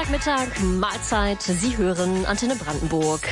Montagmittag, Mahlzeit. Sie hören Antenne Brandenburg.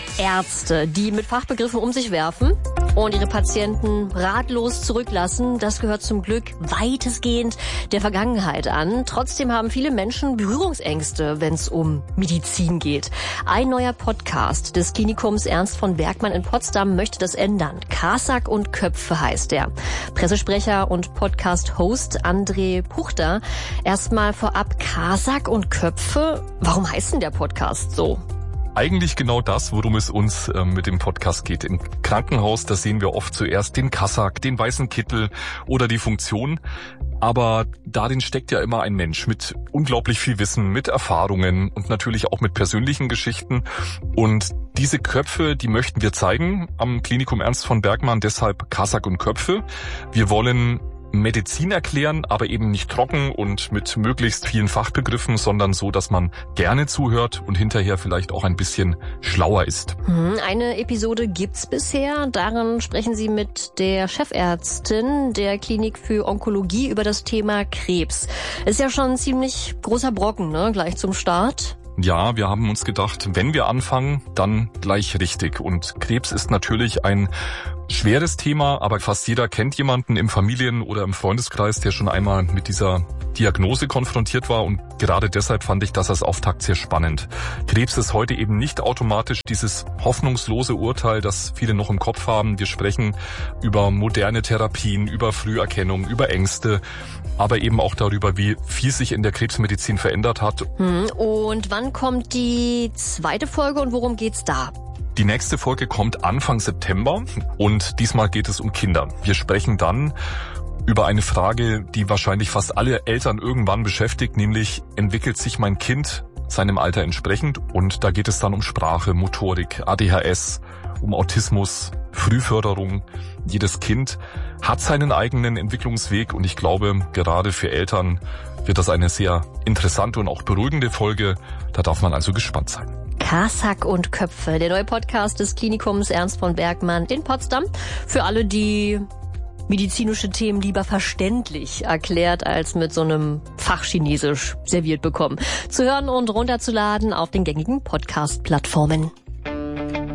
Ärzte, die mit Fachbegriffen um sich werfen und ihre Patienten ratlos zurücklassen, das gehört zum Glück weitestgehend der Vergangenheit an. Trotzdem haben viele Menschen Berührungsängste, wenn es um Medizin geht. Ein neuer Podcast des Klinikums Ernst von Bergmann in Potsdam möchte das ändern. Karsak und Köpfe heißt er. Pressesprecher und Podcast-Host André Puchter. Erstmal vorab Karsak und Köpfe. Warum heißt denn der Podcast so? Eigentlich genau das, worum es uns mit dem Podcast geht. Im Krankenhaus, da sehen wir oft zuerst den Kassak, den weißen Kittel oder die Funktion. Aber darin steckt ja immer ein Mensch mit unglaublich viel Wissen, mit Erfahrungen und natürlich auch mit persönlichen Geschichten. Und diese Köpfe, die möchten wir zeigen am Klinikum Ernst von Bergmann, deshalb Karsak und Köpfe. Wir wollen Medizin erklären, aber eben nicht trocken und mit möglichst vielen Fachbegriffen, sondern so, dass man gerne zuhört und hinterher vielleicht auch ein bisschen schlauer ist. Eine Episode gibt's bisher. Darin sprechen Sie mit der Chefärztin der Klinik für Onkologie über das Thema Krebs. Ist ja schon ein ziemlich großer Brocken, ne? Gleich zum Start. Ja, wir haben uns gedacht, wenn wir anfangen, dann gleich richtig. Und Krebs ist natürlich ein schweres Thema, aber fast jeder kennt jemanden im Familien- oder im Freundeskreis, der schon einmal mit dieser Diagnose konfrontiert war. Und gerade deshalb fand ich das als Auftakt sehr spannend. Krebs ist heute eben nicht automatisch dieses hoffnungslose Urteil, das viele noch im Kopf haben. Wir sprechen über moderne Therapien, über Früherkennung, über Ängste, aber eben auch darüber, wie viel sich in der Krebsmedizin verändert hat. Und wann kommt die zweite Folge und worum geht's da? Die nächste Folge kommt Anfang September und diesmal geht es um Kinder. Wir sprechen dann über eine Frage, die wahrscheinlich fast alle Eltern irgendwann beschäftigt, nämlich entwickelt sich mein Kind seinem Alter entsprechend? Und da geht es dann um Sprache, Motorik, ADHS, um Autismus, Frühförderung. Jedes Kind hat seinen eigenen Entwicklungsweg und ich glaube, gerade für Eltern wird das eine sehr interessante und auch beruhigende Folge. Da darf man also gespannt sein. Karsak und Köpfe, der neue Podcast des Klinikums Ernst von Bergmann in Potsdam. Für alle, die medizinische Themen lieber verständlich erklärt als mit so einem Fachchinesisch serviert bekommen. Zu hören und runterzuladen auf den gängigen Podcast-Plattformen.